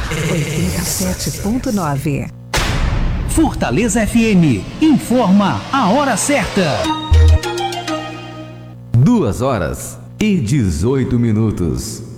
87.9. Fortaleza FM informa a hora certa. 2 horas e 18 minutos.